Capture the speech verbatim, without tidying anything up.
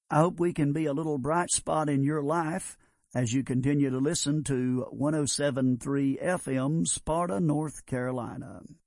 I hope we can be a little bright spot in your life as you continue to listen to one oh seven point three F M, Sparta, North Carolina.